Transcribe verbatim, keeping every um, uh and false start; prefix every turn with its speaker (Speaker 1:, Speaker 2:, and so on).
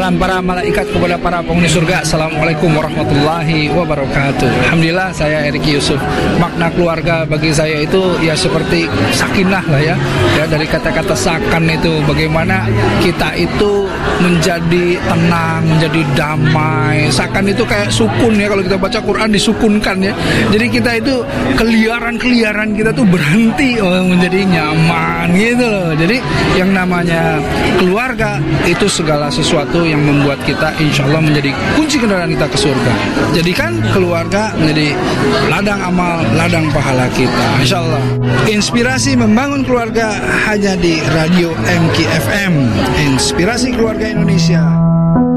Speaker 1: salam para malaikat kepada para penghuni surga. Assalamualaikum warahmatullahi wabarakatuh. Alhamdulillah, saya Erik Yusuf. Makna keluarga bagi saya itu ya seperti sakinah lah ya. Ya, dari kata-kata sakan itu, bagaimana kita itu menjadi tenang, menjadi damai. Sakan itu kayak sukun ya, kalau kita baca Quran disukunkan ya. Jadi kita itu keliaran-keliaran kita tuh berhenti, oh, menjadi nyaman gitu loh. Jadi yang namanya keluarga itu segala sesuatu yang membuat kita insya Allah menjadi kunci kendaraan kita ke surga. Jadikan keluarga menjadi ladang amal, ladang pahala kita insya Allah. Inspirasi membangun keluarga hanya di Radio M K F M, Inspirasi Keluarga Indonesia.